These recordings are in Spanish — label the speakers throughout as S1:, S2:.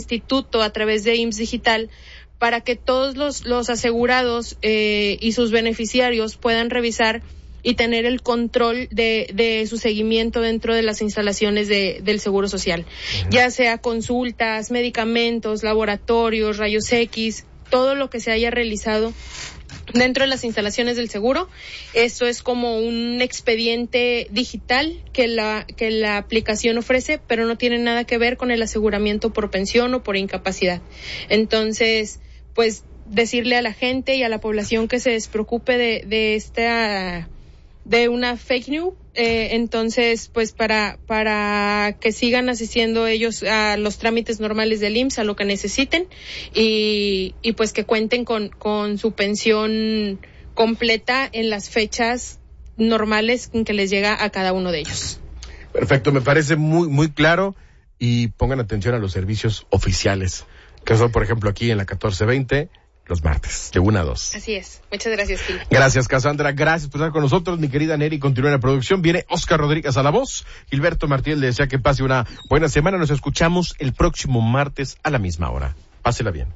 S1: instituto a través de IMSS Digital para que todos los asegurados y sus beneficiarios puedan revisar y tener el control de su seguimiento dentro de las instalaciones del Seguro Social, ya sea consultas, medicamentos, laboratorios, rayos X, todo lo que se haya realizado dentro de las instalaciones del seguro. Esto es como un expediente digital que la aplicación ofrece, pero no tiene nada que ver con el aseguramiento por pensión o por incapacidad. Entonces, pues decirle a la gente y a la población que se despreocupe de una fake news, entonces pues para que sigan asistiendo ellos a los trámites normales del IMSS, a lo que necesiten, y pues que cuenten con su pensión completa en las fechas normales en que les llega a cada uno de ellos.
S2: Perfecto, me parece muy, muy claro, y pongan atención a los servicios oficiales, que son, por ejemplo, aquí en la 1420, los martes, de 1 a 2.
S1: Así es. Muchas gracias, Gil.
S2: Gracias, Cassandra. Gracias por estar con nosotros, mi querida Neri. Continúa la producción. Viene Oscar Rodríguez a la voz. Gilberto Martínez le desea que pase una buena semana. Nos escuchamos el próximo martes a la misma hora. Pásela bien.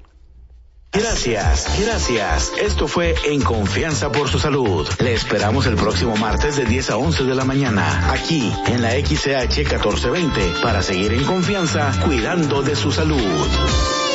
S3: Gracias. Esto fue En Confianza por su Salud. Le esperamos el próximo martes de 10 a 11 de la mañana, aquí en la XCH 1420, para seguir en confianza, cuidando de su salud.